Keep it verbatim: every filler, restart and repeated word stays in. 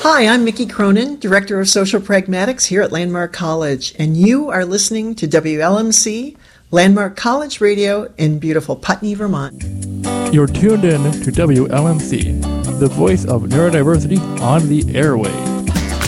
Hi, I'm Mickey Cronin, Director of Social Pragmatics here at Landmark College, and you are listening to W L M C, Landmark College Radio in beautiful Putney, Vermont. You're tuned in to W L M C, the voice of neurodiversity on the airwaves.